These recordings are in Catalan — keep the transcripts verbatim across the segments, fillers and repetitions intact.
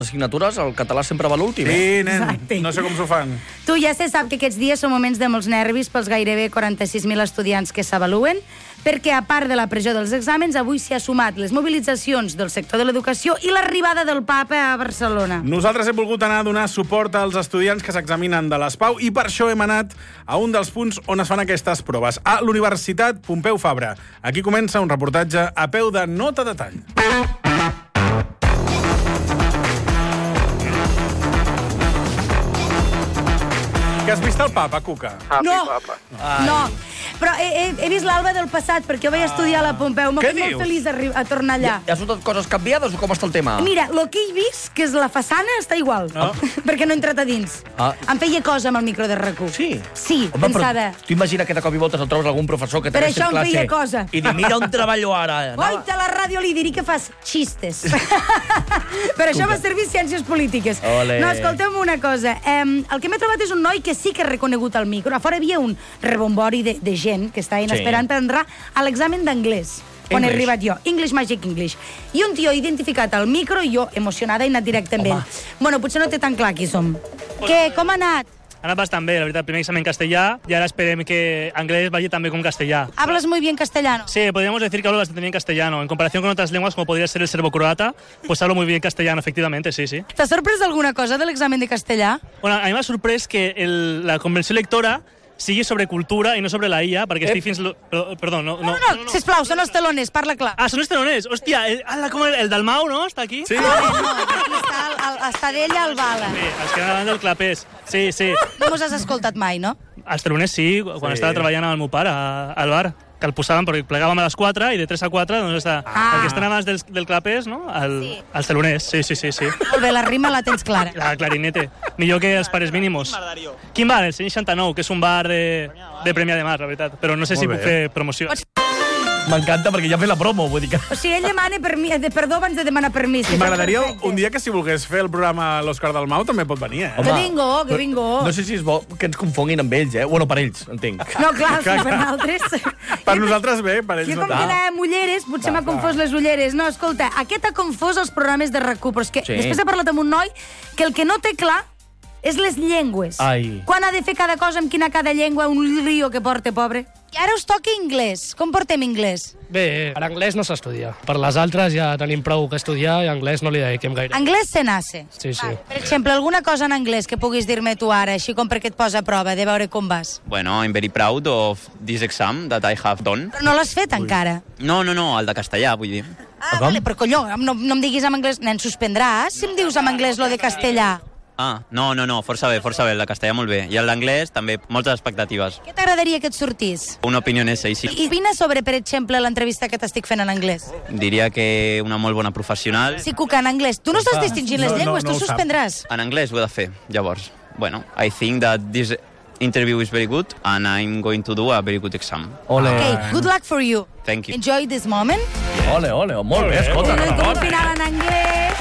assignatures, el català sempre va l'últim, eh? Sí, nen, Exacte. no sé com s'ho fan. Tu ja se sap que aquests dies són moments de molts nervis pels gairebé quaranta-sis mil estudiants que s'avaluen, perquè a part de la pressió dels exàmens, avui s'hi ha sumat les mobilitzacions del sector de l'educació i l'arribada del papa a Barcelona. Nosaltres hem volgut anar a donar suport als estudiants que s'examinen de l'ESPAU i per això hem anat a un dels punts on es fan aquestes proves, a l'Universitat Pompeu Fabra. Aquí comença un reportatge a peu de nota de tall. Que has vist el papa, Cuca? Happy No. Papa. No, però he, he, he vist l'Alba del passat, perquè jo vaig estudiar a la Pompeu. M'ha Què fet molt dius? feliç arri- a tornar allà. Hi ha tot coses canviades o com està el tema? Mira, el que he vist, que és la façana, està igual. No. Perquè no he entrat a dins. Ah. Em feia cosa amb el micro de RAC u. Sí? Sí, Home, pensava... però tu imagina que de cop i voltes el trobes algun professor que Per t'ha això em classe feia cosa. i diu, mira on treballo ara. Oita, la ràdio li diré que fas xistes. Per això va servir ciències polítiques. Ole. No, escolteu una cosa. Um, el que m'he trobat és un noi que sí que ha reconegut el micro. A fora hi havia un rebombori de, de gent que estaven Sí. esperant per entrar a l'examen d'anglès. Quan he English. arribat jo. English Magic English. I un tio ha identificat el micro i jo, emocionada, he anat directe amb Home. ell. Bueno, potser no té tan clar qui som. Què? Com ha anat? Ha anat bastant bé, la veritat. Primer examen castellà i ara esperem que anglès vagi tan bé com castellà. Hablas muy bien castellano. Sí, podríamos decir que hablo bastante bien castellano. En comparación con otras lenguas, como podría ser el serbo-croata, pues hablo muy bien castellano, efectivamente, sí, sí. T'ha sorprès alguna cosa de l'examen de castellà? Bueno, a mi m'ha sorprès que el, la convenció lectora sigui sobre cultura i no sobre la I A, perquè estic fins... Lo, però, perdó, no... No, no, no, sisplau, són els teloners, parla clar. Ah, són els teloners. Hòstia, el, ala, com el, el Dalmau, no? Està aquí? Sí? No, no, aquí està, el, el, està d'ella al bala. Sí, els que anaven davant del clapés. Sí, sí. No mos has escoltat mai, no? Els teloners sí, quan Sí. estava treballant amb el meu pare a- al bar, que el posaven perquè plegàvem a les quatre i de tres a quatre doncs està Ah. el que estan abans del, del clapés, no? El, Sí. els teloners, sí, sí, sí, sí. Molt bé, la rima la tens clara. La clarinete. Millor que els pares mínimos. Quin bar? El cent seixanta-nou, que és un bar de, de Premià de Mar, la veritat. Però no sé si Molt puc bé. fer promoció. Pots- M'encanta perquè ja ha fet la promo, vull dir que... O sigui, ell demana permi de perdó abans de demanar permís. que M'agradaria està perfecte. un dia que si volgués fer el programa a l'Òscar Dalmau també pot venir, eh? Que vingo, que vingo. No sé si és bo que ens confonguin amb ells, eh? Bueno, per ells, entenc. No, clar, Clar, sí, per clar. nosaltres. Per nosaltres bé, per ells Jo no com tant. que anava amb ulleres, potser m'ha confós les ulleres. No, escolta, aquest ha confós els programes de RAC u, però és que Sí. després he parlat amb un noi que el que no té clar és les llengües. Ai. Quan ha de fer cada cosa, amb quina cada llengua, un lío que porta, pobre. I ara us toca anglès. Com portem anglès? Bé, en anglès no s'estudia. Per les altres ja tenim prou que estudiar i anglès no li dediquem gaire. Anglès se nace. Sí, sí. Per exemple, alguna cosa en anglès que puguis dir-me tu ara, així com perquè et posa a prova, de veure com vas. Bueno, I'm very proud of this exam that I have done. Però no l'has fet encara. No, no, no, el de castellà, vull dir. Ah, vale, però colló, no, no em diguis en anglès, nen, suspendràs si em dius en anglès lo de castellà. Ah, no, no, no, força bé, força bé, el de castellà molt bé. I el d'anglès també, moltes expectatives. Què t'agradaria que et sortís? Una opinió és així. I opina sobre, per exemple, l'entrevista que t'estic fent en anglès. Diria que una molt bona professional. Sí, Cuca, en anglès. Tu no estàs distingint les No, no, llengües, no tu ho sap. suspendràs. En anglès ho he de fer, llavors. Bueno, I think that this interview is very good and I'm going to do a very good exam. Ole, Ok, good luck for you. Thank you. Enjoy this moment. ole, ole, molt bé, escolta. Com enhorabona. opinar en anglès?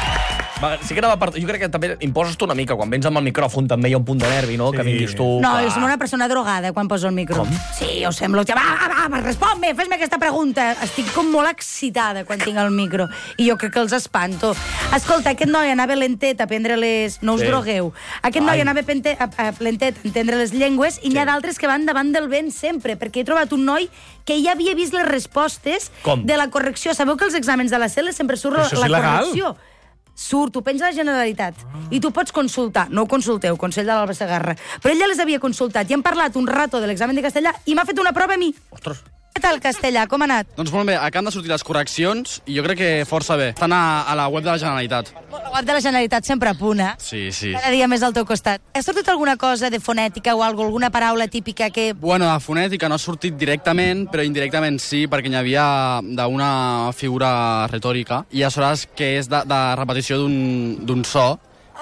Va, sí que anava per... Jo crec que també imposes tu una mica, quan vens amb el micròfon també hi ha un punt de nervi, no? Que Sí. vinguis tu... No, clar. jo som una persona drogada quan poso el micro. Com? Sí, jo semblo... Va, va, va, respon-me, fes-me aquesta pregunta. Estic com molt excitada quan tinc el micro. I jo crec que els espanto. Escolta, aquest noi anava lentet a aprendre les... No us Sí. drogueu. Aquest noi Ai. anava pente, a, a, lentet a entendre les llengües i n'hi ha d'altres que van davant del vent sempre, perquè he trobat un noi que ja havia vist les respostes Com? de la correcció. Sabeu que als exàmens de la C E L sempre surt Però la, això és la il·legal? correcció. Surt, ho penja la Generalitat. Ah. I tu pots consultar. No ho consulteu, Consell de l'Alba Segarra. Però ell ja les havia consultat i hem parlat un rato de l'examen de castellà i m'ha fet una prova a mi. Ostres. Què tal, castellà? Com ha anat? Doncs molt bé, acaben de sortir les correccions i jo crec que força bé. Estan a, a la web de la Generalitat. La web de la Generalitat sempre a punt, eh? Sí, sí. Cada dia més al teu costat. Ha sortit alguna cosa de fonètica o algo, alguna paraula típica que... Bueno, la fonètica no ha sortit directament, però indirectament sí, perquè n'hi havia d'una figura retòrica i aleshores que és de, de repetició d'un d'un so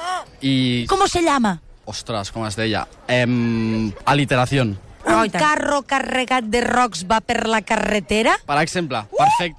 i... Com se llama? Ostres, com es deia? Em... Aliteració. Un carro carregat de rocs va per la carretera? Per exemple, perfecte.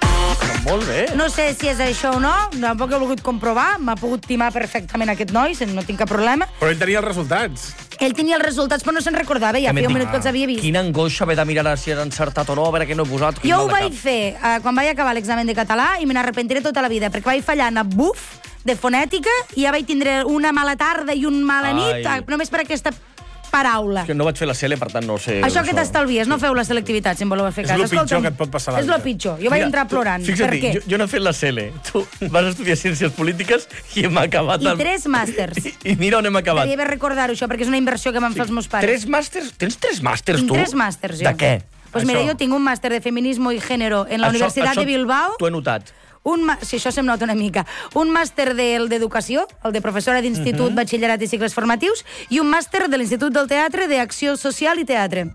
Molt bé. No sé si és això o no, tampoc he volgut comprovar, m'ha pogut timar perfectament aquest noi, no tinc cap problema. Però ell tenia els resultats. Ell tenia els resultats, però no se'n recordava, ja feia un minut que els havia vist. Quina angoixa haver de mirar si has encertat o no, a veure què no he posat. quin Jo ho mal de vaig cap. fer uh, quan vaig acabar l'examen de català i me n'arrepentiré tota la vida, perquè vaig fallar a buf, de fonètica i ja vaig tindre una mala tarda i un mala nit, Ai. només per aquesta paraula. Que no vaig fer la cele, per tant no sé... Això que t'estalvies, no feu la selectivitat, si em voleu fer És cas. lo pitjor Escolta'm, que et pot passar a la És lo vida. pitjor. Jo vaig entrar plorant. Fixa't, Per què? jo, jo no he fet la cele. Tu vas estudiar Ciències Polítiques i hem acabat... I amb- tres màsters. I, I mira on hem acabat. Devia haver recordar-ho, això, perquè és una inversió que van fer els meus pares. Tres màsters? Tens tres màsters, Tinc tu? tres màsters, jo. De què? Pues mira, Això. jo tinc un màster de feminismo i género en la Això- Universitat això de Bilbao. T'ho he notat. Un ma... Si això se'm nota una mica. Un màster de- d'educació, el de professora d'institut, Mhm. batxillerat i cicles formatius, i un màster de l'Institut del Teatre d'Acció Social i Teatre.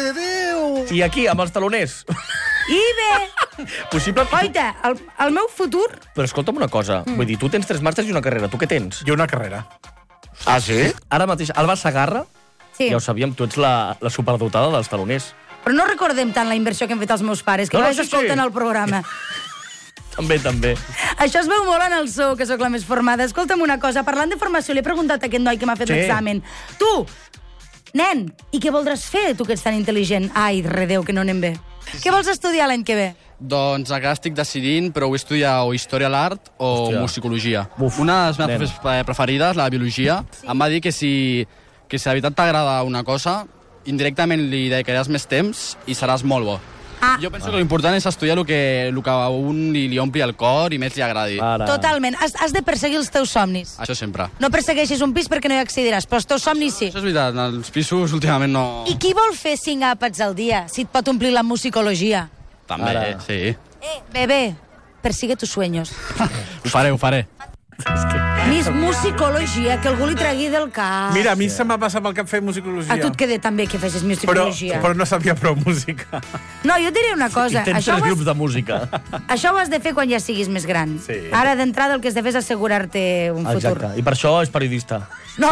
I aquí, amb els taloners. I bé, Possible... oita, el, el meu futur... Però escolta'm una cosa. Mm. Vull dir, tu tens tres màsters i una carrera. Tu què tens? I una carrera. Ah, sí? Ara mateix, Alba Sagarra, Sí. ja ho sabíem, tu ets la, la superdotada dels taloners. Però no recordem tant la inversió que han fet els meus pares, que No, no, no, vaig sí, sí. escoltant el programa. També, també. Això es veu molt en el so, que sóc la més formada. Escolta'm una cosa, parlant de formació, li he preguntat a aquest noi que m'ha fet Sí. l'examen. Tu, nen, i què voldràs fer, tu que ets tan intel·ligent? Ai, redeu, que no anem bé. Què vols estudiar l'any que ve? Doncs encara estic decidint, però vull estudiar o Història a l'Art o Hòstia. Musicologia. Uf, Una de les meves nen. profes preferides, la de Biologia, sí. em va dir que si, que si de veritat t'agrada una cosa, indirectament li dedicaràs més temps i seràs molt bo. Ah. Jo penso que l'important és estudiar el que, el que a un li, li ompli el cor i més li agradi. Ara. Totalment. Has, has de perseguir els teus somnis. Això sempre. No persegueixis un pis perquè no hi accediràs, però els teus somnis sí. Això és veritat, els pisos últimament no... I qui vol fer cinc àpats al dia, si et pot omplir la musicologia? També, Ara. sí. Eh, bebé, persigue tus sueños. Ho faré, ho faré. Mis musicologia, que algú li tregui del cap. Mira, a mi se m'ha passat pel cap fer musicologia. A tu et queda també que fessis però, musicologia. però no sabia prou música. No, jo et diré una cosa. I tens Això tres ho, has, grups de música. això ho has de fer quan ja siguis més gran. Sí. Ara, d'entrada, el que has de fer és assegurar-te un futur. Exacte. I per això és periodista. No.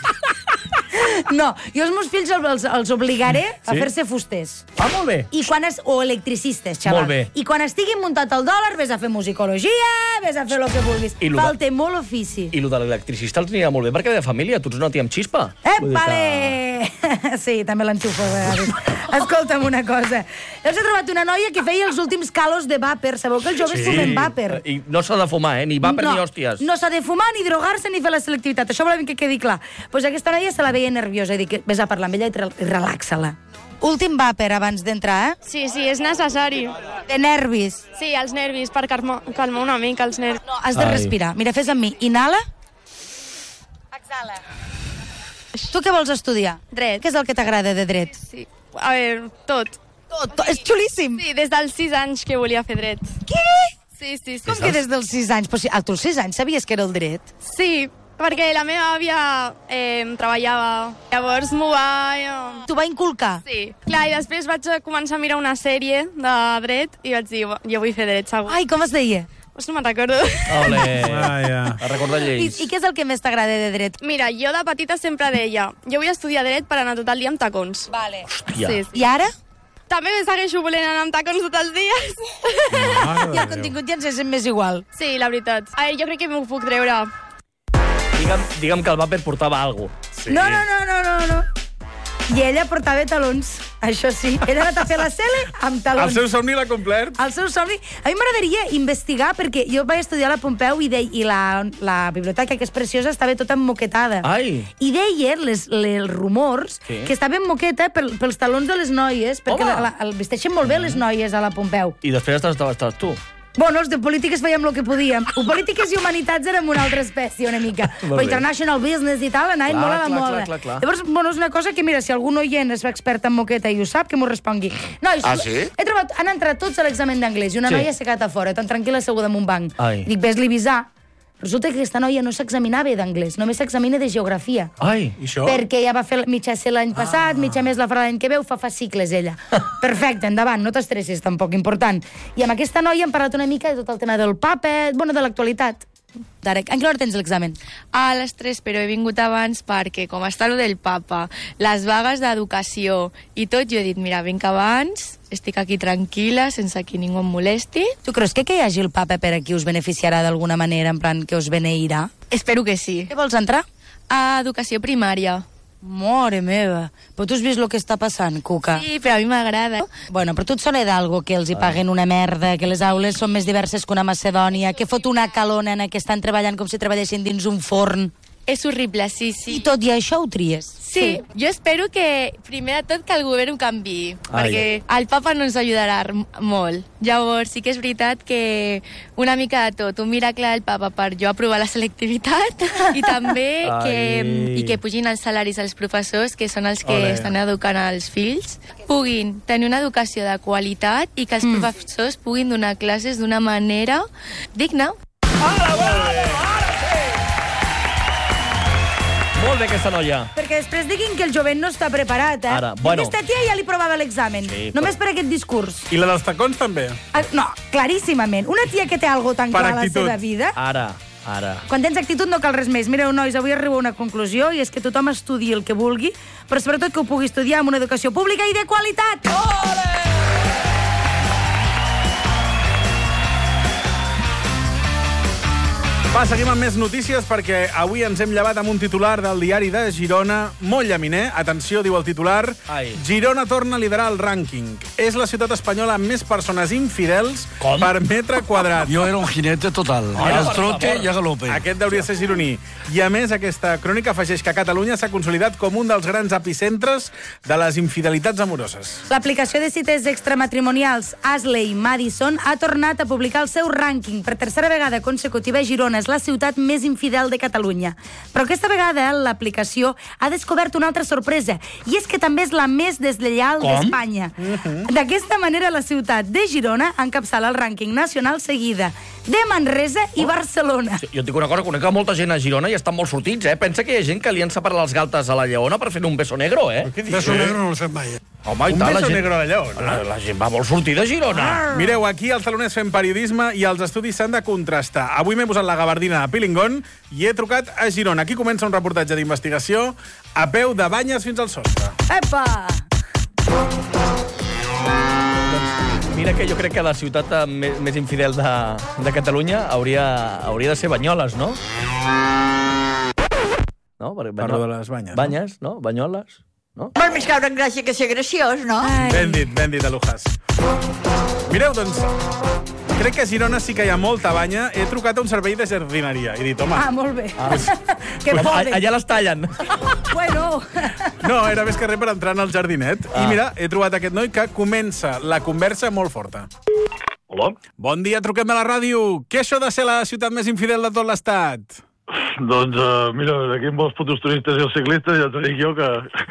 No, jo els meus fills els, els obligaré a Sí? fer-se fusters. Ah, molt bé. I quan es, o electricistes, xaval. Molt bé. I quan estigui muntat el dòlar, vés a fer musicologia, vés a fer el que vulguis. I lo de- Falta molt ofici. I el de l'electricista els anirà molt bé perquè ve de família, tu ets una tia amb xispa. Eh, Vull dir vale! Sí, també l'enxufo a vegades. Escolta'm una cosa. Els he trobat una noia que feia els últims calos de vàper. Sabeu que els joves Sí. fumen vàper? I no s'ha de fumar, eh? Ni vàper no, ni hòsties. No s'ha de fumar, ni drogar-se, ni fer la selectivitat. Això volem que quedi clar. Pues aquesta noia se la veia nerviosa i dic, vés a parlar amb ella i re- relaxa-la. Últim vàper abans d'entrar, eh? Sí, sí, és necessari. De nervis. Sí, els nervis, per calmar, calmar una mica els nervis. No, has de Ai. respirar. Mira, fes amb mi. Inhala. Exhala. Tu què vols estudiar? Dret. Què és el que t'agrada de dret? Sí. A veure, tot. Tot, tot. És xulíssim. Sí, des dels sis anys que volia fer dret. Què? Sí, sí, sí. Com que des dels sis anys? Però si, a tu als sis anys sabies que era el dret? Sí, perquè la meva àvia eh, treballava. Llavors m'ho va... Eh, T'ho va inculcar? sí. Clar, i després vaig començar a mirar una sèrie de dret i vaig dir, jo vull fer dret, segur. Ai, com es deia? Pues no me'n recordo. Ole. Ah, ja. A recordar I, lleis. I què és el que més t'agrada de dret? Mira, jo de petita sempre deia, jo vull estudiar dret per anar tot el dia amb tacons. Vale. Hòstia. Sí, sí. I ara? També me segueixo volent anar amb tacons tots els dies. Mare I de el Déu. contingut ja ens és més igual. Sí, la veritat. A veure, jo crec que m'ho puc treure. Digue'm, digue'm que el vàper portava alguna cosa. Sí. No, no, no, no, no, no. I ella portava talons, això sí. Ella ha anat a fer la cele amb El talons. seu somni l'ha complert. El seu somni... A mi m'agradaria investigar, perquè jo vaig estudiar a la Pompeu i, de, i la, la biblioteca, que és preciosa, estava tota emmoquetada. Ai. I deien les, les, els rumors Sí. que estava en moqueta pel, pels talons de les noies, perquè Home. la, la, el vesteixen molt bé les noies a la Pompeu. I després estàs, estàs tu. Bueno, els de polítiques fèiem el que podíem. O polítiques i humanitats érem una altra espècie, una mica. Molt Però bé. international business i tal, anàvem Clar, molt a la clar, moda. clar, clar, clar. Llavors, bueno, és una cosa que, mira, si algun oient és expert en moqueta i ho sap, que m'ho respongui. Nois, Ah, sí? he trobat, han entrat tots a l'examen d'anglès i una Sí. noia s'ha quedat a fora, tan tranquil·la asseguda en un banc. Ai. Dic, ves-li avisar. Resulta que aquesta noia no s'examinava d'anglès, només s'examina de geografia. Ai. I això? Perquè ja va fer mitja C l'any passat, Ah. mitja més la farà l'any que ve, ho fa fascicles, ella. Perfecte, endavant, no t'estressis, tampoc, important. I amb aquesta noia hem parlat una mica de tot el tema del papa, bueno, de l'actualitat. Darek, en quina hora tens l'examen? A les tres, però he vingut abans perquè, com està lo del papa, les vagues d'educació i tot, jo he dit, mira, vinc abans, estic aquí tranquil·la, sense que ningú em molesti. Tu creus que que hi hagi el papa per aquí us beneficiarà d'alguna manera, en plan que us beneirà? Espero que sí. Què vols entrar? A educació primària. Mare meva. Però tu has vist el que està passant, Cuca? Sí, però a mi m'agrada. Bueno, però tu et sona d'algo que els hi paguen una merda, que les aules són més diverses que una Macedònia, que fot una calona, que estan treballant com si treballessin dins un forn. És horrible, sí, sí. I tot i això ho tries. Sí, jo espero que, primer de tot, que el govern ho canviï, Ai. perquè el papa no ens ajudarà r- molt. Llavors, sí que és veritat que una mica de tot, un miracle del papa per jo aprovar la selectivitat i també que, Ai. i que pugin els salaris als professors, que són els que Ole. estan educant els fills, puguin tenir una educació de qualitat i que els mm. professors puguin donar classes d'una manera digna. Molt bé, aquesta noia. Perquè després diguin que el jovent no està preparat, eh? Ara, bueno. Aquesta tia ja li provava l'examen, Sí, només però- per aquest discurs. I la dels tacons també. Ah, no, claríssimament. Una tia que té algo tan Per clar a la actitud. seva vida... Ara, ara. Quan tens actitud no cal res més. Mireu, nois, avui arribo a una conclusió i és que tothom estudi el que vulgui, però sobretot que ho pugui estudiar amb una educació pública i de qualitat. Va, seguim amb més notícies perquè avui ens hem llevat amb un titular del diari de Girona, molt llaminer. Atenció, diu el titular. Ai. Girona torna a liderar el rànquing. És la ciutat espanyola amb més persones infidels Com? per metre quadrat. Yo era un jinete total. Ay, Al por trote favor. y a galope. Aquest deuria ser gironí. I a més, aquesta crònica afegeix que Catalunya s'ha consolidat com un dels grans epicentres de les infidelitats amoroses. L'aplicació de cites extramatrimonials Asley Madison ha tornat a publicar el seu rànquing. Per tercera vegada consecutiva, Girona és la ciutat més infidel de Catalunya. Però aquesta vegada l'aplicació ha descobert una altra sorpresa, i és que també és la més deslleial Com? d'Espanya. D'aquesta manera, la ciutat de Girona encapçala el rànquing nacional seguida de Manresa i Barcelona. Sí, jo et dic una cosa, conec a molta gent a Girona i estan molt sortits, eh? Pensa que hi ha gent que li han separat les galtes a la lleona per fer un beso negro, eh? Beso negro no lo sé mai. Home, i Un tal, la beso gent... negro a la lleona. La, la gent va molt sortida a Girona. Mireu, aquí als taloners fem periodisme i els estudis s'han de contrastar. Avui m'he posat la gabardina de Pilingon i he trucat a Girona. Aquí comença un reportatge d'investigació a peu de banyes fins al sostre. Epa! Mira que jo crec que la ciutat eh, més, més infidel de, de Catalunya hauria, hauria de ser Banyoles, no? No? Perquè Parlo de les banyes, no? Banyes, no? Banyoles, no? Vol més caure en gràcia que ser graciós, no? Ai. Ben dit, ben dit, Alujas. Mireu, doncs, crec que a Girona sí que hi ha molta banya. He trucat a un servei de jardineria. He dit, home... Ah, molt bé. que Home, poden. allà les tallen. Bueno. No, era més que res per entrar en el jardinet. Ah. I mira, he trobat aquest noi que comença la conversa molt forta. Hola. Bon dia, truquem de la ràdio. Què això de ser la ciutat més infidel de tot l'estat? Doncs, uh, mira, aquí amb els putos turistes i els ciclistes ja t'ho dic jo que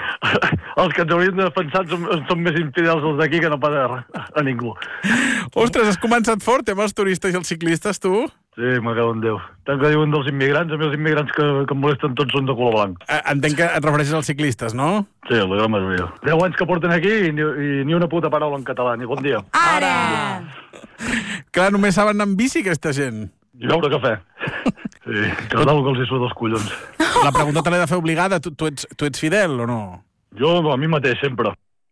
els que ens haurien de pensar són, són més infidels els d'aquí que no pas a, a ningú. Ostres, has començat fort, eh, amb els turistes i els ciclistes, tu? Sí, me cago en Déu. Tant que diuen dels immigrants, a mi els immigrants que, que em molesten tots són de color blanc. Eh, Entenc que et refereixes als ciclistes, no? Sí, la gran majoria. Deu anys que porten aquí i ni, i ni una puta paraula en català, ni bon dia. Ara! Clar, només saben anar amb bici, aquesta gent. I beure cafè. Sí, que tal que els hi surt els collons. La pregunta te l'he de fer obligada. Tu, tu, ets, tu ets fidel o no? Jo, a mi mateix, sempre.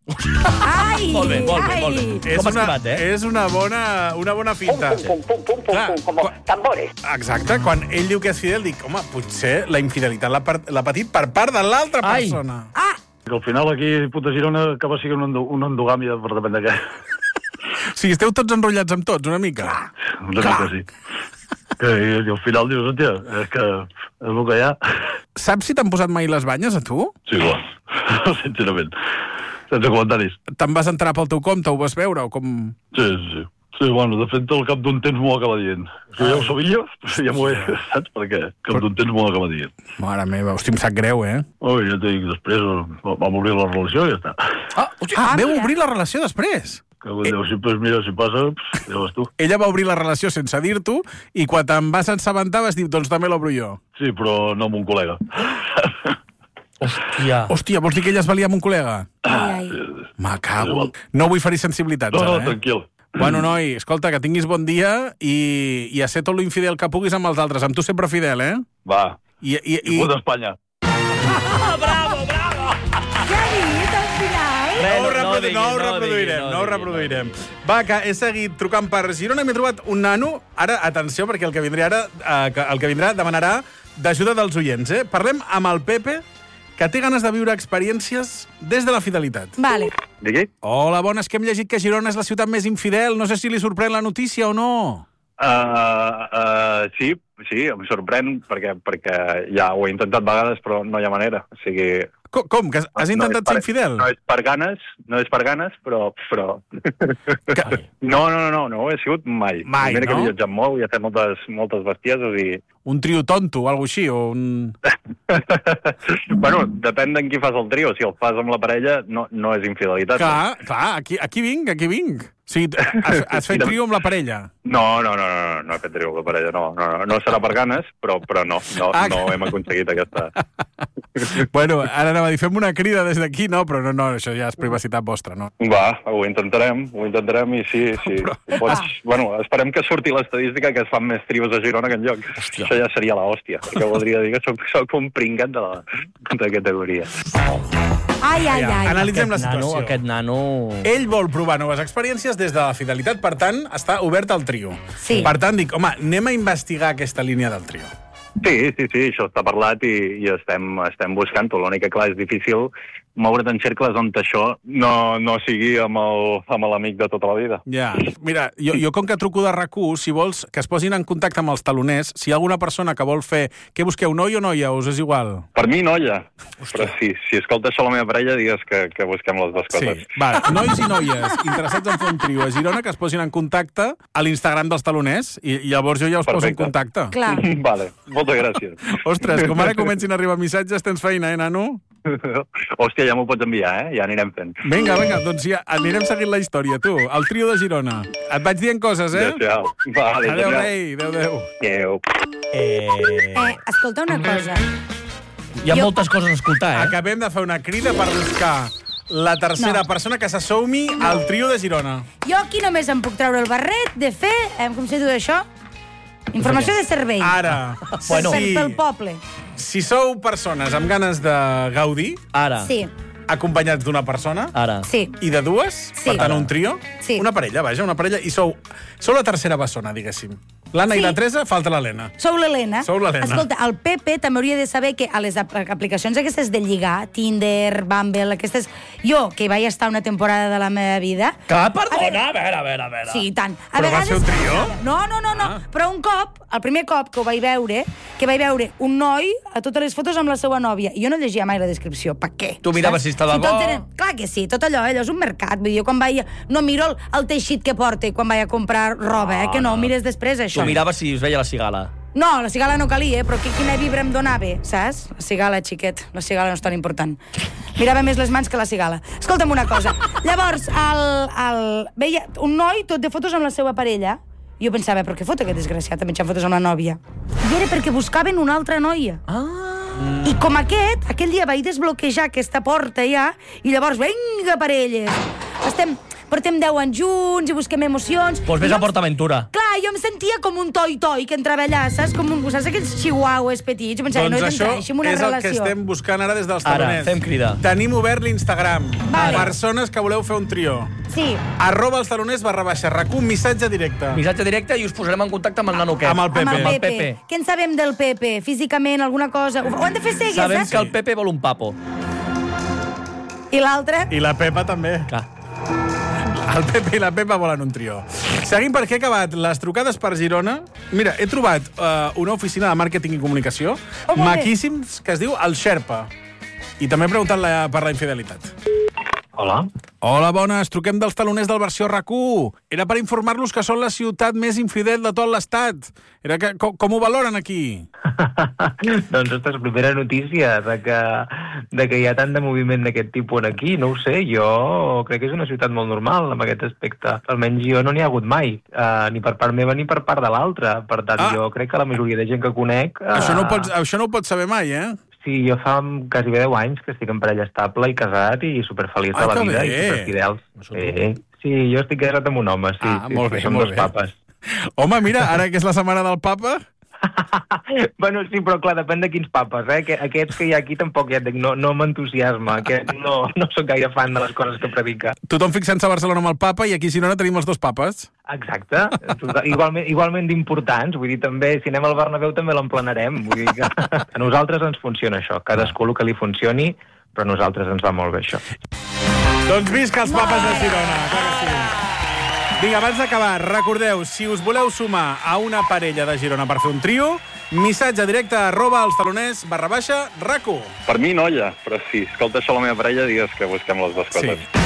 Ai! Molt bé, molt bé, ai. molt bé. És Com has una, acabat, eh? és una bona, una bona finta. Pum, pum, pum, pum, Clar, pum, como quan- tambores. Exacte, quan ell diu que és fidel, dic, home, potser la infidelitat l'ha par- l'ha patit per part de l'altra Ai. persona. Ah! Que al final aquí, puta Girona, acaba sent una, endo- una endogàmia per depèn de què. O sigui, esteu tots enrotllats amb tots, una mica. Una mica sí. Que, i, i al final dius, hòstia, és que és el que hi ha. Saps si t'han posat mai les banyes, a tu? Sí, clar. Sincerament. Sense comentaris. Te'n vas entrar pel teu compte, ho vas veure, o com... Sí, sí, sí. Sí, bueno, de fet, al cap d'un temps m'ho acaba dient. Si ja ho sabia, ja m'ho he... Saps per què? Al cap d'un temps m'ho acaba dient. Mare meva, hosti, em sap greu, eh? Ui, ja t'he dit, després vam obrir la relació i ja està. Ah, hosti, Ah, Ah, veu mira. obrir la relació després? Que eh. Déu, si, pues, mira, si passa, pff, ja vas tu. Ella va obrir la relació sense dir-t'ho i quan te'n vas assabentar vas dir, doncs també l'obro jo. Sí, però no amb un col·lega. hòstia. Hòstia, vols dir que ella es valia amb un col·lega? Ai, ai. Me cago. No vull ferir sensibilitats, No, no, ara, eh? tranquil. Bueno, noi, escolta, que tinguis bon dia i, i a ser tot lo infidel que puguis amb els altres. Amb tu sempre fidel, eh? Va, I, i, i i... puta Espanya. Què ha dit al final? Res, No ho, reprodu diguis, no ho no reproduirem, diguis, no ho diguis, reproduirem. Va, que he seguit trucant per Girona i m'he trobat un nano. Ara, atenció, perquè el que vindrà ara, eh, que- el que vindrà demanarà d'ajuda dels oients, eh? Parlem amb el Pepe, que té ganes de viure experiències des de la fidelitat. Vale. Digui? Hola, bones, que hem llegit que Girona és la ciutat més infidel. No sé si li sorprèn la notícia o no. Uh, uh, sí, sí, em sorprèn, perquè, perquè ja ho he intentat vegades, però no hi ha manera. O sigui... Com? com que has intentat no per, ser infidel? No és per ganes, no és per ganes, però... però... Que... No, no, no, no, no ho he sigut mai. Mai, Mira no? que he viatjat molt i he fet moltes, moltes bestieses i... Un trio tonto o alguna així, o un... Bueno, depèn d'en qui fas el trio. Si el fas amb la parella, no, no és infidelitat. Clar, clar, aquí, aquí vinc, aquí vinc. O sigui, has, has fet trio amb la parella? No, no, no, no, no he fet trio amb la parella, no. No, no, no serà per ganes, però, però no, no, Ah, no hem aconseguit aquesta... Bueno, ara anava a dir, fem una crida des d'aquí, no, però no, no, això ja és privacitat vostra, no? Va, ho intentarem, ho intentarem i sí, sí. Pots, bueno, esperem que surti l'estadística que es fan més trios a Girona que enlloc. Això ja seria l'hòstia, perquè voldria dir que soc, soc un pringat de la de categoria. Ai, ai, ai. Analitzem la Aquest nano, situació. aquest nano... Ell vol provar noves experiències des de la fidelitat, per tant, està obert al trio. Sí. Per tant, dic, home, anem a investigar aquesta línia del trio. Sí, sí, sí, això està parlat i, i estem, estem buscant-ho. L'únic que, clar, és difícil moure't en cercles on això no, no sigui amb el- amb l'amic de tota la vida. Ja. Mira, jo, jo com que truco de R A C u, si vols que es posin en contacte amb els taloners, si hi ha alguna persona que vol fer... Què busqueu, noi o noia? Us és igual? Per mi, noia. Però si, si escoltes això la meva parella, digues que, que busquem les dues coses. Sí. Va, nois i noies interessats en fer un trio a Girona, que es posin en contacte a l'Instagram dels taloners i, i llavors jo ja us poso en Perfecte. contacte. Clar. Vale, moltes gràcies. Ostres, com ara comencin a arribar missatges, tens feina, eh, nano? Hòstia, ja m'ho pots enviar, eh? Ja anirem fent. Vinga, vinga, doncs ja anirem seguint la història, tu. El trio de Girona. Et vaig dient coses, eh? Adéu-siau. Vale, Adéu, adéu. rei. Adéu, adéu. Adéu. Eh... Eh, escolta una cosa. Hi ha Jo- moltes coses a escoltar, eh? Acabem de fer una crida per buscar la tercera No. persona que s'assumi al trio de Girona. Jo aquí només em puc treure el barret de fer... Eh, com se diu això? Informació de servei. Ara, Bueno. Per, si, pel poble. si sou persones amb ganes de gaudir, Ara. Sí, acompanyats d'una persona, Ara. sí. i de dues, Sí. per tant, un trio, Sí. una parella, vaja, una parella, i sou, sou la tercera bessona, diguéssim. L'Anna Sí. i la Teresa, falta l'Helena. Sou l'Helena. Sou l'Helena. Escolta, el Pepe també hauria de saber que a les ap- aplicacions aquestes de lligar, Tinder, Bumble, aquestes... Jo, que vaig estar una temporada de la meva vida... Que, A perdona, veure- a veure, a veure, a veure. Sí, i tant. A Però va ser un trio? No, no, no, no. Ah. Però un cop, el primer cop que ho vaig veure, que vaig veure un noi a totes les fotos amb la seva nòvia. I jo no llegia mai la descripció. Per què? Tu miraves si estava tots bo. Eren... Clar que sí, tot allò, allò és un mercat. Vull dir, jo quan vaig... No miro el, el teixit que porta quan vaig a comprar roba, eh? Que no, ho mires després, això. Tu miraves si es veia la cigala. No, la cigala no calia, eh? Però qui- quina vibra em donava, saps? La cigala, xiquet. La cigala no és tan important. Mirava més les mans que la cigala. Escolta'm una cosa. Llavors, el, el... veia un noi tot de fotos amb la seva parella. Jo pensava, però què fot aquest desgraciat, també fotos amb la nòvia? I era perquè buscaven una altra noia. Ah. I com aquest, aquell dia vaig desbloquejar aquesta porta ja, i llavors, vinga, parelles. Estem... Portem deu anys junts i busquem emocions. Doncs vés I a jo- PortAventura. Clar, jo em sentia com un toi-toi que entrava allà, saps? Com un, saps aquells chihuahues petits? Jo pensava, Doncs no he això d'entrar així en una és el relació. que estem buscant ara des dels Ara, taloners. fem crida. Tenim obert l'Instagram. Vale. Persones que voleu fer un trio. Sí, Arroba els taloners barra baixa R A C u, missatge directe. Missatge directe i us posarem en contacte amb el nano aquest. Amb el Pepe. amb el Amb el Pepe. Pepe. Què en sabem del Pepe? Físicament, alguna cosa? Ho, ho han de fer cegues, Sabem eh? que el Pepe vol un papo. I l'altre? I la Pepa també. Clar. El Pepe i la Pepa volen un trio. Seguim perquè he acabat les trucades per Girona. Mira, he trobat uh, una oficina de màrqueting i comunicació Oh, molt bé. maquíssims que es diu El Xerpa. I també he preguntat la, per la infidelitat. Hola. Hola, bones. Truquem dels taloners del versió R A C u. Era per informar-los que són la ciutat més infidel de tot l'estat. Era que, com, com ho valoren aquí? Doncs, ostres, primera notícia de que, de que hi ha tant de moviment d'aquest tipus aquí, no ho sé, jo crec que és una ciutat molt normal en aquest aspecte. Almenys jo no n'hi ha hagut mai, uh, ni per part meva ni per part de l'altra. Per tant, Ah. jo crec que la majoria de gent que conec... Uh, Això, no ho pots, això no ho pots saber mai, eh? Sí, jo fa quasi bé deu anys que estic en parella estable i casat i superfeliç Ai, de la que vida bé. i superfidels. Sí, sí, jo estic casat amb un home, sí. Ah, sí, molt sí, bé, som molt dos bé. papes. Home, mira, ara que és la setmana del papa, Bueno, sí, però clar, depèn de quins papes, eh? Que aquests que hi ha aquí tampoc ja et dic, no, no m'entusiasma, que no, no soc gaire fan de les coses que predica. Tothom fixant-se a Barcelona amb el papa i aquí a Girona tenim els dos papes. Exacte, igualment, igualment d'importants, vull dir, també, si anem al Bernabéu també l'emplenarem, vull dir que a nosaltres ens funciona això, cadascú el que li funcioni, però a nosaltres ens va molt bé això. Doncs visca els papes de Girona, clar que sí. Vinga, abans d'acabar, recordeu, si us voleu sumar a una parella de Girona per fer un trio, missatge directe a arroba els taloners barra baixa rac u. Per mi, noia, però si escolta això la meva parella, digues que busquem les dues coses. Sí.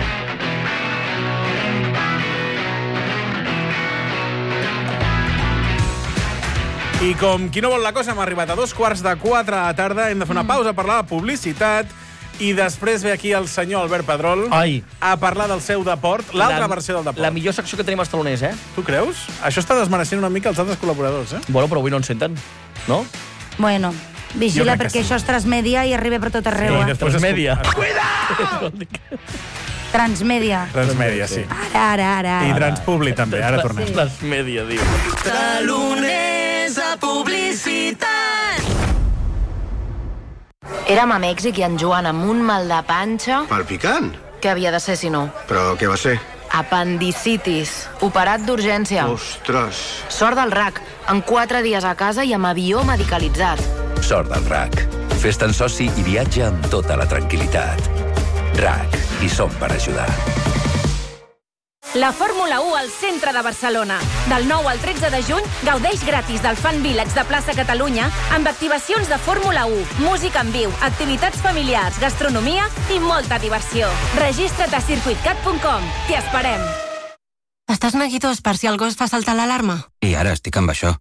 I com qui no vol la cosa, hem arribat a dos quarts de quatre a la tarda, hem de fer una pausa a parlar de publicitat, i després ve aquí el senyor Albert Pedrol Ai. a parlar del seu deport, l'altra La- versió del deport. La millor secció que tenim als taloners, eh? Tu creus? Això està desmereixent una mica els altres col·laboradors, eh? Bueno, però avui no ens senten, no? Bueno, Jo vigila, crec que perquè sí. això és transmèdia i arriba per tot arreu. Sí, eh? després Transmèdia. Cuidao! Transmèdia. Transmèdia, sí. Ara, ara, ara. I Transpubli, també. Ara tornem. Transmèdia, diu. Taloners a publicitat. Érem a Mèxic i en Joan amb un mal de panxa... Palpicant? Què havia de ser, si no? Però què va ser? Apendicitis. Operat d'urgència. Ostres. Sort del R A C. En quatre dies a casa i amb avió medicalitzat. Sort del R A C. Fes-te'n soci i viatja amb tota la tranquil·litat. R A C. Hi som per ajudar. La Fórmula u al centre de Barcelona. Del nou al tretze de juny, gaudeix gratis del Fan Village de Plaça Catalunya amb activacions de Fórmula u, música en viu, activitats familiars, gastronomia i molta diversió. Registra't a circuit cat punt com. T'hi esperem. Estàs neguitós per si el gos fa saltar l'alarma? I ara estic amb això.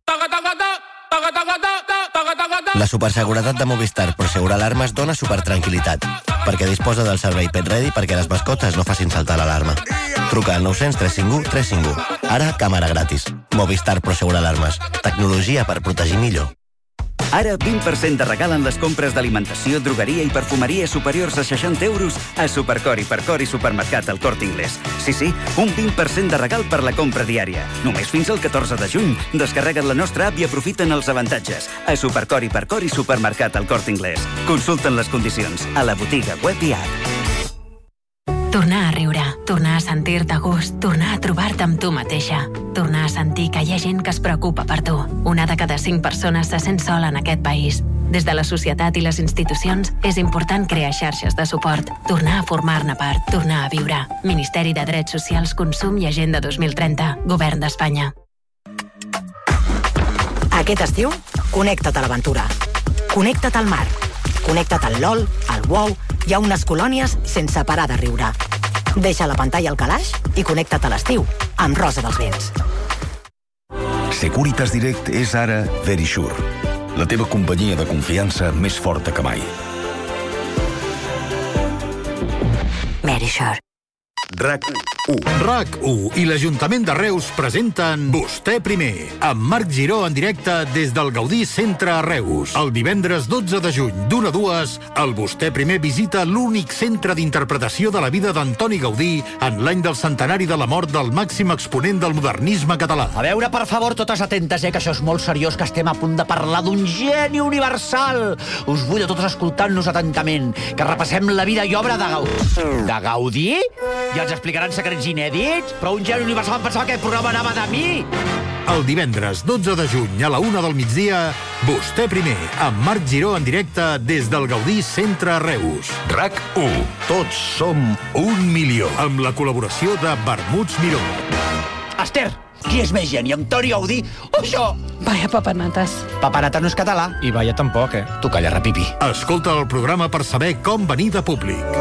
La superseguretat de Movistar Prosegur Alarmes dona supertranquil·litat, perquè disposa del servei Pet Ready perquè les mascotes no facin saltar l'alarma. Truca al nou cents tres cinc u tres cinc u. Ara, càmera gratis. Movistar Prosegur Alarmes. Tecnologia per protegir millor. Ara vint per cent de regal en les compres d'alimentació, drogueria i perfumeria superiors a seixanta euros a Supercor, Hipercor i Supermercat El Corte Inglés. Sí, sí, un vint per cent de regal per la compra diària. Només fins al catorze de juny. Descarrega't la nostra app i aprofita'n els avantatges. A Supercor, Hipercor i Supermercat El Corte Inglés. Consulta'n les condicions a la botiga web i app. Tornar a riure, tornar a sentir-te a gust, tornar a trobar-te amb tu mateixa, tornar a sentir que hi ha gent que es preocupa per tu. Una de cada cinc persones se sent sola en aquest país. Des de la societat i les institucions és important crear xarxes de suport, tornar a formar-ne part, tornar a viure. Ministeri de Drets Socials, Consum i Agenda dos mil trenta. Govern d'Espanya. Aquest estiu, connecta't a l'aventura. Connecta't al mar. Connecta't al LOL, al WoW i a unes colònies sense parar de riure. Deixa la pantalla al calaix i connecta't a l'estiu amb Rosa dels Vents. Securitas Direct és ara Verisure, la teva companyia de confiança més forta que mai. Verisure. RAC u. RAC u i l'Ajuntament de Reus presenten Vostè Primer, amb Marc Giró en directe des del Gaudí Centre a Reus. El divendres dotze de juny, d'una a dues, el Vostè Primer visita l'únic centre d'interpretació de la vida d'Antoni Gaudí en l'any del centenari de la mort del màxim exponent del modernisme català. A veure, per favor, totes atentes, eh, que això és molt seriós, que estem a punt de parlar d'un geni universal. Us vull a totes escoltant-nos atentament, que repassem la vida i obra de Gaudí. De Gaudí? I ens explicaran secrets inèdits? Però un geni universal em pensava que el programa anava de mi! El divendres dotze de juny a la una del migdia, Vostè Primer, amb Marc Giró en directe des del Gaudí Centre a Reus. RAC u. Tots som un milió. Amb la col·laboració de Vermuts Miró. Esther, qui és més geni, Antoni Gaudí o jo? Vaya papanates. Papanata no és català. I vaya tampoc, eh? Tu calla, repipi. Escolta el programa per saber com venir de públic.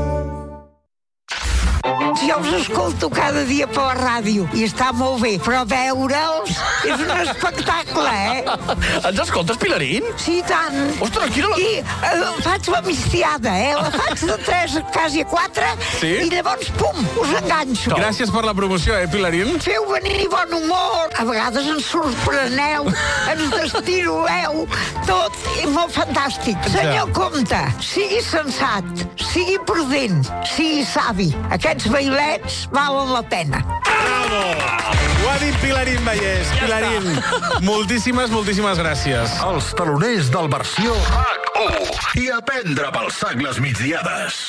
Jo us escolto cada dia per la ràdio i està molt bé, però veure'ls és un espectacle, eh? Ens escoltes, Pilarín? Sí, tant. Ostres, quina... I eh, faig la migdiada, eh? La faig de tres quasi a quatre Sí? i llavors, pum, us enganxo. Gràcies per la promoció, eh, Pilarín? Feu venir bon humor, a vegades ens sorpreneu, ens destiroleu, tot, i molt fantàstic. Senyor Comte, sigui sensat, sigui prudent, sigui savi. Aquests bailets valen la pena. Bravo! Ho ha dit Pilarín Vallès. Ja Pilarín, està. moltíssimes, moltíssimes gràcies. Els taloners del versió RAC u i a prendre pel sac les migdiades.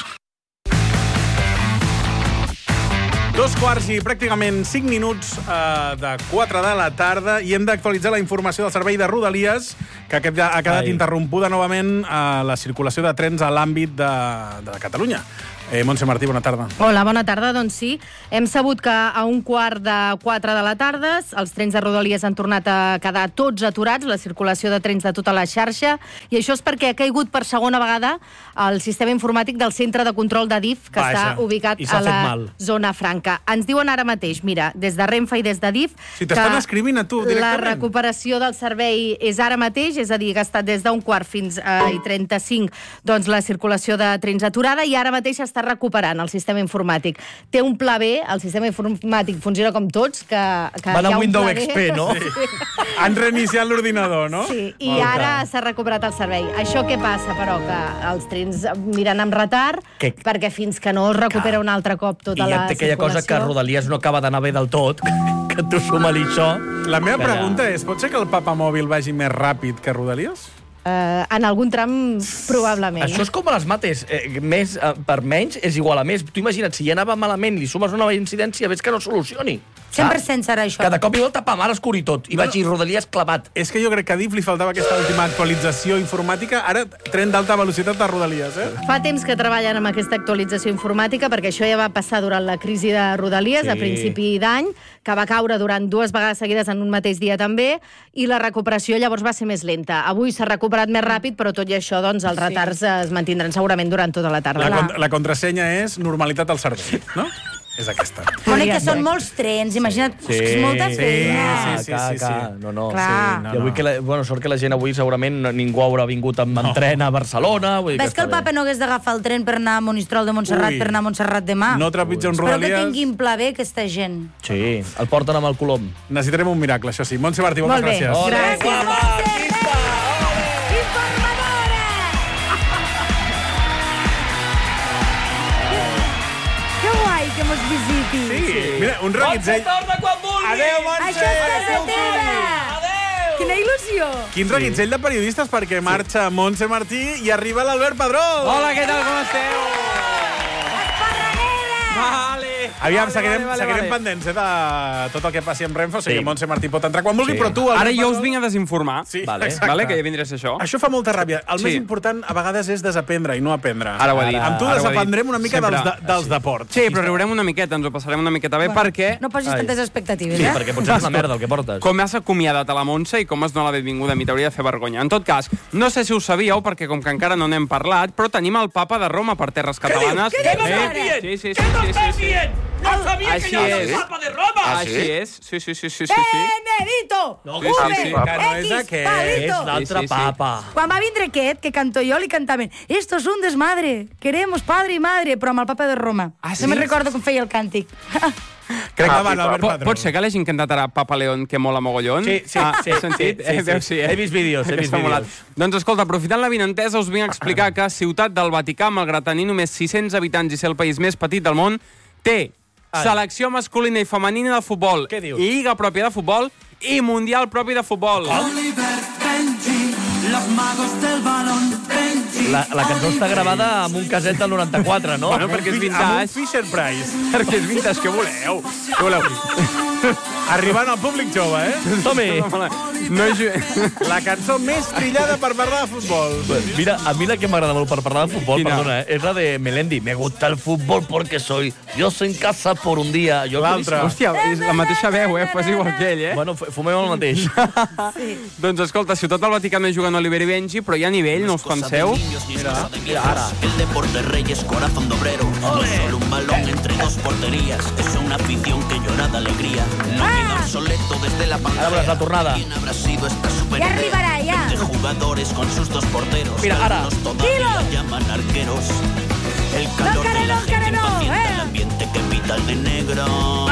Dos quarts i pràcticament cinc minuts eh, de quatre de la tarda i hem d'actualitzar la informació del servei de Rodalies, que ha quedat Ai. interrompuda novament a la circulació de trens a l'àmbit de, de Catalunya. Eh, Montse Martí, bona tarda. Hola, bona tarda. Doncs sí, hem sabut que a un quart de quatre de la tarda els trens de Rodalies han tornat a quedar tots aturats, la circulació de trens de tota la xarxa, i això és perquè ha caigut per segona vegada el sistema informàtic del centre de control d'Adif, que Vaja. està ubicat a la mal. zona franca. Ens diuen ara mateix, mira, des de Renfe i des d'Adif, si t'estan escrivint a tu directament. La recuperació del servei és ara mateix, és a dir, que ha estat des d'un quart fins a trenta-cinc, doncs la circulació de trens aturada, i ara mateix està recuperant el sistema informàtic. Té un pla B, el sistema informàtic funciona com tots, que, que van a Windows X P, no? Sí. Han reiniciat l'ordinador, no? Sí, i Molt ara s'ha recuperat el servei. Això què passa, però? Que els trens miren amb retard, que... perquè fins que no es recupera Car... un altre cop tota la circulació... I ja té aquella cosa que Rodalies no acaba d'anar bé del tot, que tu suma-li això... La meva pregunta és, pot ser que el papamòbil vagi més ràpid que Rodalies? Uh, en algun tram, probablement. Això és com a les mates. Eh, més uh, per menys és igual a més. Tu imagina't, si ja anava malament, li sumes una nova incidència, ves que no solucioni. cent per cent serà això. Cada cop i volta pa mal escur i tot. I no, vaig dir Rodalies clavat. És que jo crec que a Adif li faltava aquesta última actualització informàtica. Ara, tren d'alta velocitat de Rodalies, eh? Fa temps que treballen amb aquesta actualització informàtica, perquè això ja va passar durant la crisi de Rodalies, sí. a principi d'any, que va caure durant dues vegades seguides en un mateix dia també, i la recuperació llavors va ser més lenta. Avui s'ha recuperat més ràpid, però tot i això, doncs, els retards sí. es mantindran segurament durant tota la tarda. La, cont la contrasenya és normalitat al servei, no? És aquesta. Bueno, que són molts trens, imagina't, sí. és molta feina. Sí, sí, sí. sí, sí, sí. No, no. Sí, no, no. Que la, bueno, sort que la gent avui segurament ningú haurà vingut amb no. tren a Barcelona. Vull dir Ves que, que el papa no hagués d'agafar el tren per anar a Monistrol de Montserrat, Ui. per anar a Montserrat demà. No trepitja un Rodalies. Espero que tinguin pla bé aquesta gent. Sí, el porten amb el Colom. Necessitarem un miracle, això sí. Montse Martí, moltes gràcies. Molt bé, gràcies. Gràcies, que mos visiti. Sí, mira, un reguitzell. Montse, torna quan vulgui. Adéu, Montse. Això és casa teva. Adéu. Quina il·lusió. Quin reguitzell de periodistes, perquè marxa Montse Martí i arriba l'Albert Padró. Hola, què tal, com esteu? Vale. Aviam, vale, seguirem, vale, seguirem vale. pendents eh, de tot el que passi amb Renfe, o sigui sí. que Montse Martí pot entrar quan vulgui, sí. però tu... Ara jo us vinc a desinformar, sí, vale, vale, que ja vindré a ser això. Això fa molta ràbia. El sí. més important a vegades és desaprendre i no aprendre. Ara ho he dit. Amb tu desaprendrem una mica Sempre. dels, de, dels sí. deports. Sí, però riurem una miqueta, ens ho passarem una miqueta bé, bueno, perquè... No posis Ai. tantes expectatives, sí, eh? Sí, perquè potser és una merda el que portes. Com has acomiadat a la Montse i com has donat la benvinguda a mi, t'hauria de fer vergonya. En tot cas, no sé si ho sabíeu, perquè com que encara no n'hem parlat, però tenim el papa de Roma per terres catalanes. Què dius? Què dius? Sí, sí, sí, Què no sí, estàs sí, dient? No sabia Així que hi havia és. el papa de Roma! Així és. Sí, sí, sí, sí, sí. Benedito! No, sí, sí, sí. Que no és aquest. És l'altre papa. Quan va vindre aquest, que canto jo, li cantaven «Esto es un desmadre, queremos padre y madre», però amb el papa de Roma. Ah, sí? No me'n recordo com feia el càntic. Crec que va l'Albert Padró. Pot ser que l'hagin cantat ara Papa León, que mola mogollon? Sí, sí. Ah, sí, he sentit? sí, sí, eh, Deu sí, eh? He vist vídeos, he vist vídeos. Doncs escolta, aprofitant la vinentesa, us vinc a explicar que Ciutat del Vaticà, malgrat tenir només sis-cents habitants i ser el país més petit del món, té Ai. selecció masculina i femenina de futbol, lliga pròpia de futbol i mundial propi de futbol. Los magos del balón, Benji. La, la cançó està gravada amb un caset del noranta-quatre, no? Bueno, perquè és vintage. Amb un Fisher Price. Perquè és vintage, què voleu? Què voleu? Arribant al públic jove, eh? Tommy! No la cançó més trillada per parlar de futbol. Mira, a mi la que m'agrada molt per parlar de futbol, Quina? perdona, eh, és la de Melendi. Me gusta el futbol porque soy yo en casa por un día. L'altra. Hòstia, és la mateixa veu, eh? Fas igual que ell, eh? Bueno, fumem el mateix. Sí. Doncs escolta, Ciutat del Vaticà no juguen Oliver i Benji, però hi ha nivell, no us penseu? Mira, mira ara. El deporte rey es corazón de obrero. No solo un balón entre dos porterías. Es una afición que llora de alegría. No queda obsoleto desde la pantalla. Ara veuràs la tornada. ¿Quién habrá sido esta super Ja arribarà, ja. de jugadores con sus dos porteros? Mira, ara. Algunos todavía llaman arqueros. El calor No, de la no, gente no, impacienta, eh. el ambiente que pita el de negro.